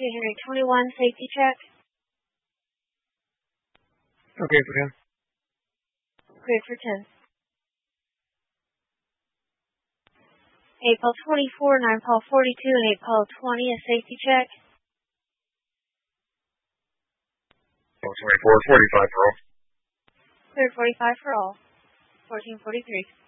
Henry 21, safety check. Okay for 10. Cleared for 10. 8 Paul 24, 9 Paul 42, and 8 Paul 20, a safety check. 24, 45 for all. Cleared 45 for all. 1443.